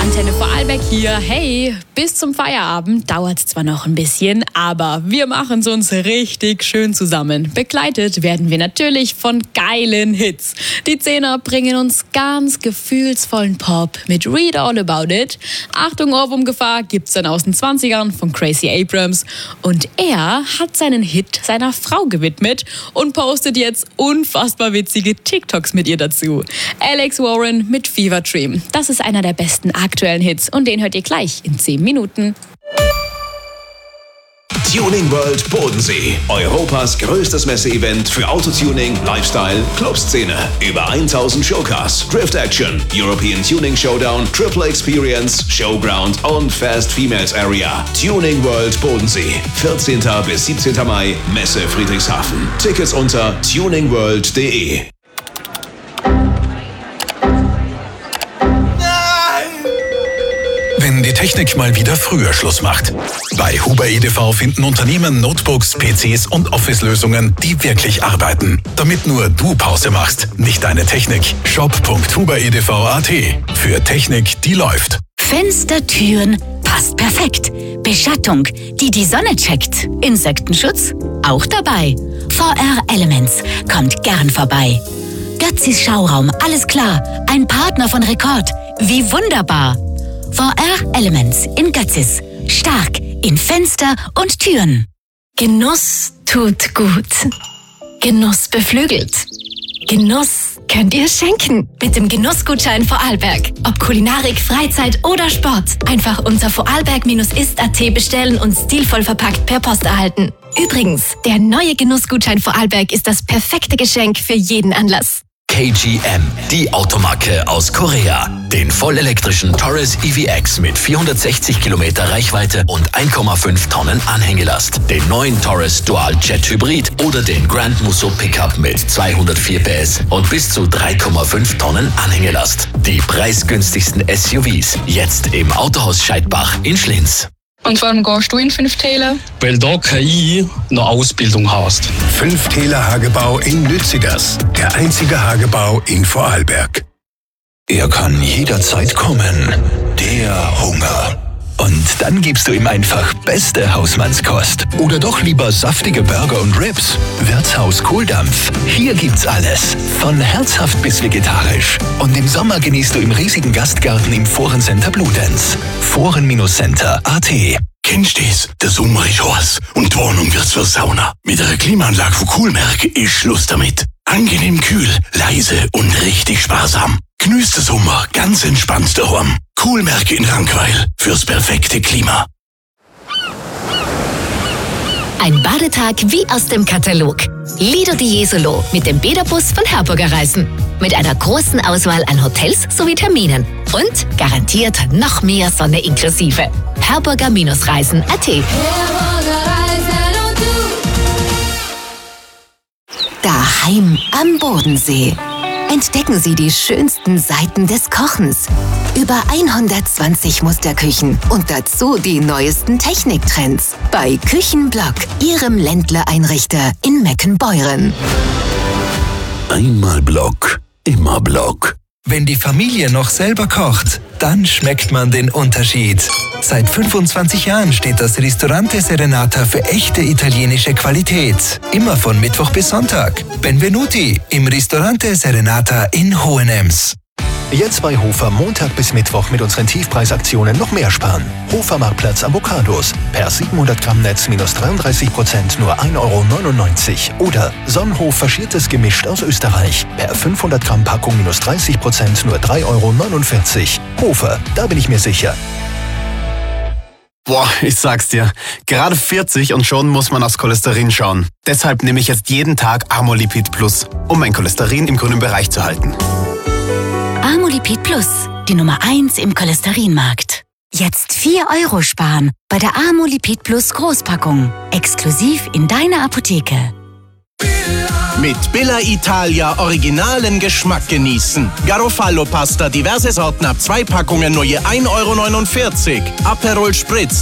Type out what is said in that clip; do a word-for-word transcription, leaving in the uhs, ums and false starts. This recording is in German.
Antenne Vorarlberg hier. Hey, bis zum Feierabend dauert es zwar noch ein bisschen, aber wir machen es uns richtig schön zusammen. Begleitet werden wir natürlich von geilen Hits. Die Zehner bringen uns ganz gefühlsvollen Pop mit Read All About It. Achtung, Ohrwurmgefahr gibt's dann aus den zwanzigern von Gracie Abrams. Und er hat seinen Hit seiner Frau gewidmet und postet jetzt unfassbar witzige TikToks mit ihr dazu. Alex Warren mit Fever Dream. Das ist einer der besten aktuellen Hits und den hört ihr gleich in zehn Minuten. Tuning World Bodensee. Europas größtes Messeevent für Autotuning, Lifestyle, Clubszene. Über tausend Showcars, Drift Action, European Tuning Showdown, Triple Experience, Showground und Fast Females Area. Tuning World Bodensee. vierzehnten bis siebzehnten Mai, Messe Friedrichshafen. Tickets unter tuningworld punkt de. Wenn die Technik mal wieder früher Schluss macht. Bei Huber E D V finden Unternehmen Notebooks, P Cs und Office-Lösungen, die wirklich arbeiten. Damit nur du Pause machst, nicht deine Technik. shop punkt huber punkt e d v punkt a t. Für Technik, die läuft. Fenster, Türen, passt perfekt. Beschattung, die die Sonne checkt. Insektenschutz, auch dabei. V R Elements, kommt gern vorbei. Götzis Schauraum, alles klar. Ein Partner von Rekord, wie wunderbar. V R Elements in Götzis. Stark in Fenster und Türen. Genuss tut gut. Genuss beflügelt. Genuss könnt ihr schenken mit dem Genussgutschein Vorarlberg. Ob Kulinarik, Freizeit oder Sport. Einfach unter vorarlberg ist punkt a t bestellen und stilvoll verpackt per Post erhalten. Übrigens, der neue Genussgutschein Vorarlberg ist das perfekte Geschenk für jeden Anlass. K G M, die Automarke aus Korea. Den vollelektrischen Taurus E V X mit vierhundertsechzig Kilometer Reichweite und eins Komma fünf Tonnen Anhängelast. Den neuen Taurus Dual Jet Hybrid oder den Grand Musso Pickup mit zweihundertvier P S und bis zu drei Komma fünf Tonnen Anhängelast. Die preisgünstigsten S U Vs. Jetzt im Autohaus Scheidbach in Schlinz. Und warum gehst du in Fünftäler? Weil da K I eine Ausbildung hast. Fünftäler Hagebau in Lützigers. Der einzige Hagebau in Vorarlberg. Er kann jederzeit kommen. Der Hunger. Und dann gibst du ihm einfach beste Hausmannskost. Oder doch lieber saftige Burger und Ribs. Wirtshaus Kohldampf. Hier gibt's alles. Von herzhaft bis vegetarisch. Und im Sommer genießt du im riesigen Gastgarten im Forencenter Bludenz. foren Center punkt a t. Kennst du das? Der Sommer ist heiß und die Wohnung wird zur Sauna. Mit einer Klimaanlage von Coolmerk ist Schluss damit. Angenehm kühl, leise und richtig sparsam. Genießt den Sommer ganz entspannt daheim. Coolmerk in Rankweil fürs perfekte Klima. Ein Badetag wie aus dem Katalog. Lido di Jesolo mit dem Bäderbus von Herburger Reisen. Mit einer großen Auswahl an Hotels sowie Terminen. Und garantiert noch mehr Sonne inklusive. herburger Reisen punkt a t. Daheim am Bodensee. Entdecken Sie die schönsten Seiten des Kochens. Über hundertzwanzig Musterküchen und dazu die neuesten Techniktrends. Bei Küchenblock, Ihrem Ländler-Einrichter in Meckenbeuren. Einmal Block, immer Block. Wenn die Familie noch selber kocht, dann schmeckt man den Unterschied. Seit fünfundzwanzig Jahren steht das Ristorante Serenata für echte italienische Qualität. Immer von Mittwoch bis Sonntag. Benvenuti im Ristorante Serenata in Hohenems. Jetzt bei Hofer Montag bis Mittwoch mit unseren Tiefpreisaktionen noch mehr sparen. Hofer Marktplatz Avocados. Per siebenhundert Gramm Netz minus dreiunddreißig Prozent nur ein Euro neunundneunzig. Oder Sonnenhof faschiertes Gemischt aus Österreich. Per fünfhundert Gramm Packung minus dreißig Prozent nur drei Euro neunundvierzig. Hofer, da bin ich mir sicher. Boah, ich sag's dir, gerade vierzig und schon muss man aufs Cholesterin schauen. Deshalb nehme ich jetzt jeden Tag Amolipid Plus, um mein Cholesterin im grünen Bereich zu halten. Amolipid Plus, die Nummer eins im Cholesterinmarkt. Jetzt vier Euro sparen bei der Amolipid Plus Großpackung. Exklusiv in deiner Apotheke. Mit Billa Italia originalen Geschmack genießen. Garofalo Pasta, diverse Sorten ab zwei Packungen nur je ein Euro neunundvierzig. Aperol Spritz.